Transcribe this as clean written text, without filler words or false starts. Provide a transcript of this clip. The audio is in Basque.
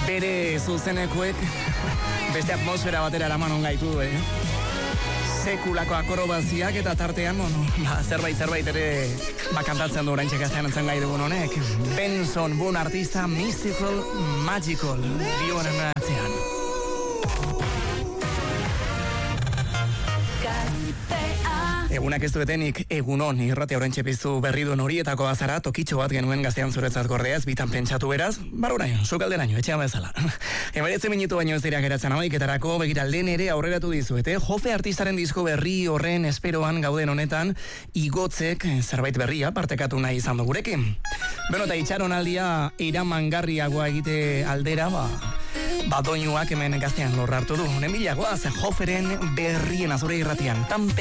Bere zuzenekoek beste atmosfera batera eraman gaitu, Sekulako akrobaziak eta tartean, zerbait ere kantatzen du oraintxe gaztean entzan gai dugun honek. Benson, bun artista, mystical, magical, dionen atzean. Egunak ez duetenik, egunon, irratea oraintxe piztu berri duen horietako azara, tokitxo bat genuen gaztean zuretzat gordeaz, bitan pentsatu beraz, baruraino, sukalderaino, etxean bezala. Ebaretze minutu baino ez dira geratzen amaiketarako, begira lehen ere aurreratu dizuete, Jofe artistaren disko berri horren esperoan gauden honetan, igotzek zerbait berria partekatu nahi izan du gurekin. Beno, eta itxaron aldia iramangarriagoa egite aldera, doinuak hemen gaztean lorra hartu du. Honen bilagoaz, Joferen berrien azure irratian, tan